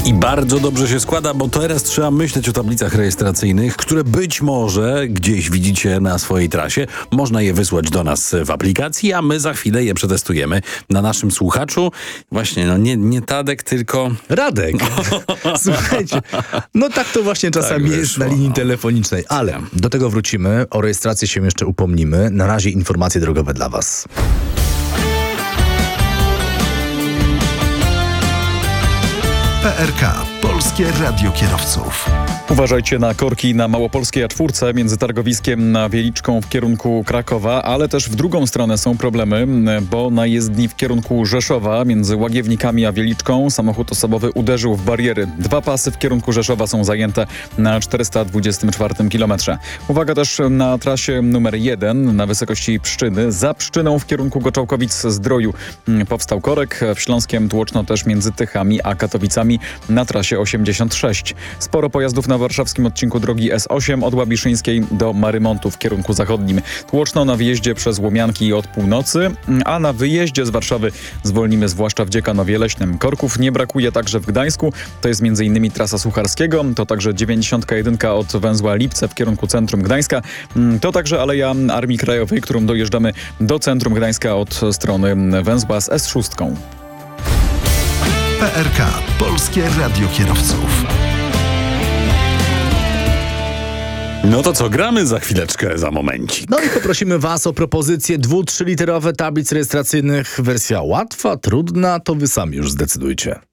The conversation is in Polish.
I bardzo dobrze się składa, bo teraz trzeba myśleć o tablicach rejestracyjnych, które być może gdzieś widzicie na swojej trasie. Można je wysłać do nas w aplikacji, a my za chwilę je przetestujemy na naszym słuchaczu. Właśnie, no nie Tadek, tylko... Radek. Słuchajcie, no tak to właśnie czasami jest wyszło, na linii telefonicznej, ale do tego wrócimy, o rejestrację się jeszcze upomnimy. Na razie informacje drogowe dla Was. PRK. Polskie Radio Kierowców. Uważajcie na korki na Małopolskiej A4 między targowiskiem a Wieliczką w kierunku Krakowa, ale też w drugą stronę są problemy, bo na jezdni w kierunku Rzeszowa między Łagiewnikami a Wieliczką samochód osobowy uderzył w bariery. 2 pasy w kierunku Rzeszowa są zajęte na 424 km. Uwaga też na trasie numer 1 na wysokości Pszczyny. Za Pszczyną w kierunku Goczałkowic-Zdroju powstał korek. W Śląskiem Tłoczno też między Tychami a Katowicami na trasie 86. Sporo pojazdów na warszawskim odcinku drogi S8 od Łabiszyńskiej do Marymontu w kierunku zachodnim. Tłoczno na wyjeździe przez Łomianki od północy, a na wyjeździe z Warszawy zwolnimy zwłaszcza w Dziekanowie Leśnym. Korków nie brakuje także w Gdańsku. To jest m.in. trasa Sucharskiego, to także 91 od węzła Lipce w kierunku centrum Gdańska. To także Aleja Armii Krajowej, którą dojeżdżamy do centrum Gdańska od strony węzła z S6. PRK. Polskie Radio Kierowców. No to co, gramy za chwileczkę, za momencik. No i poprosimy Was o propozycje 2-3 literowe tablic rejestracyjnych. Wersja łatwa, trudna, to Wy sami już zdecydujcie.